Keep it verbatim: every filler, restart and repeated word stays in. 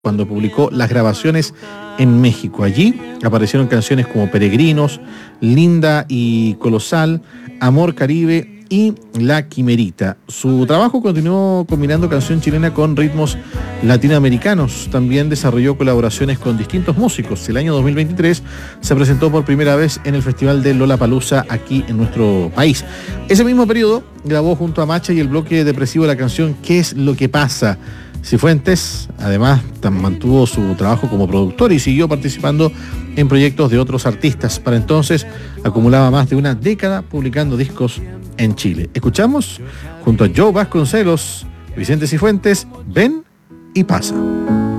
cuando publicó las grabaciones en México. Allí aparecieron canciones como Peregrinos, Linda y Colosal, Amor Caribe y La Quimerita. Su trabajo continuó combinando canción chilena con ritmos latinoamericanos. También desarrolló colaboraciones con distintos músicos. El año dos mil veintitrés se presentó por primera vez en el Festival de Lollapalooza aquí en nuestro país. Ese mismo periodo grabó junto a Macha y el Bloque Depresivo la canción ¿Qué es lo que pasa? Cifuentes, además, mantuvo su trabajo como productor y siguió participando en proyectos de otros artistas. Para entonces, acumulaba más de una década publicando discos en Chile. Escuchamos, junto a Joe Vasconcelos, Vicente Cifuentes, Ven y Pasa.